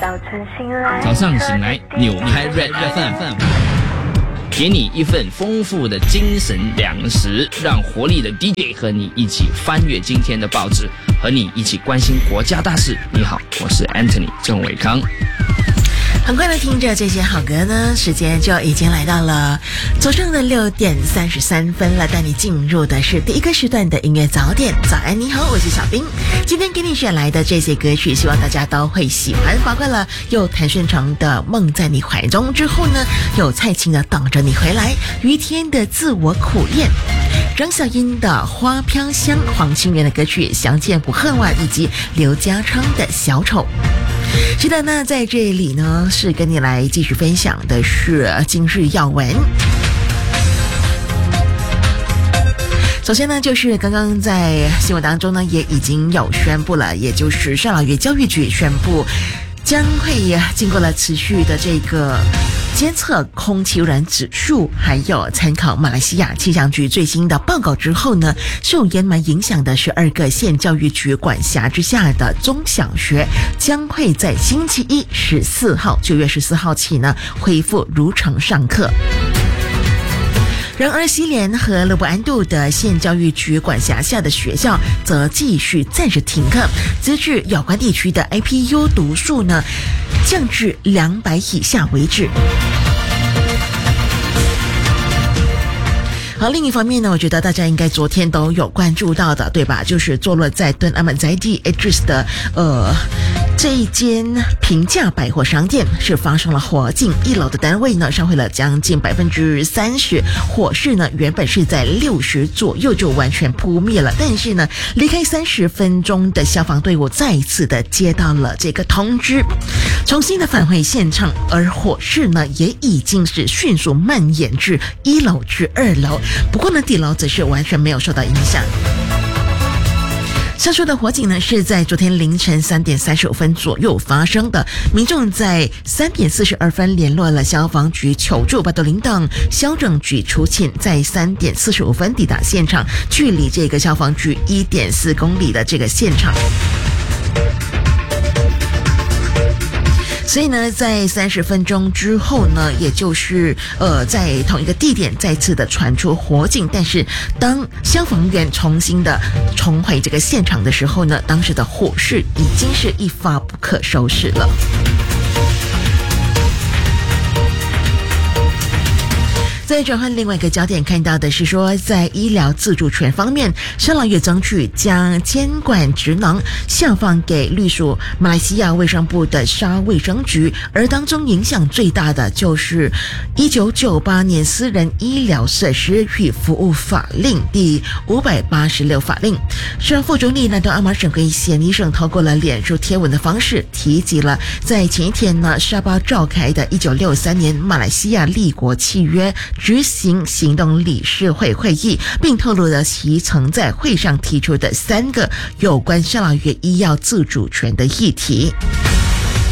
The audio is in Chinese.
早上醒来，扭开 Red FM， 给你一份丰富的精神粮食，让活力的 DJ 和你一起翻阅今天的报纸，和你一起关心国家大事。你好，我是 Anthony 郑伟康。 很快的听着这些好歌呢，时间就已经来到了早上的6点33分了，带你进入的是第一个时段的音乐早点。早安你好，我是小冰。今天给你选来的这些歌曲希望大家都会喜欢，包括了有谭顺成的梦在你怀中，之后呢有蔡琴的等着你回来，于天的自我苦练，张小英的花飘香，黄清源的歌曲相见不恨晚，以及刘家昌的小丑。是的，那在这里呢是跟你来继续分享的是今日要闻。首先呢，就是刚刚在新闻当中呢也已经有宣布了，也就是上老爷教育局宣布将会经过了持续的这个监测空气污染指数，还有参考马来西亚气象局最新的报告之后呢，受烟霾影响的12个县教育局管辖之下的中小学将会在星期一9月14号起呢恢复如常上课。然而西联和勒布安杜的县教育局管辖下的学校则继续暂时停课，直至有关地区的 IPU 读数呢降至200以下为止。好，另一方面呢，我觉得大家应该昨天都有关注到的，对吧？就是坐落在敦阿曼在地 Idris 的这一间平价百货商店是发生了火警，1楼的单位呢烧毁了将近30%，火势呢原本是在60左右就完全扑灭了，但是呢离开30分钟的消防队伍再一次的接到了这个通知，重新的返回现场，而火势呢也已经是迅速蔓延至1楼至2楼，不过呢底楼则是完全没有受到影响。上述的火警呢是在昨天凌晨3点35分左右发生的，民众在3点42分联络了消防局求助，巴多林等消拯局出勤，在3点45分抵达现场，距离这个消防局1.4公里的这个现场。所以呢在30分钟之后呢，也就是在同一个地点再次的传出火警，但是当消防员重新的重回这个现场的时候呢，当时的火势已经是一发不可收拾了。再转换另外一个焦点，看到的是说，在医疗自主权方面，上老月争取将监管职能下放给隶属马来西亚卫生部的沙卫生局，而当中影响最大的就是1998年私人医疗设施与服务法令第586法令。是副总理南东阿马省跟县医生透过了脸书贴文的方式提及了在前一天呢沙巴召开的1963年马来西亚立国契约执行行动理事会会议，并透露了其曾在会上提出的3个有关上老月医药自主权的议题。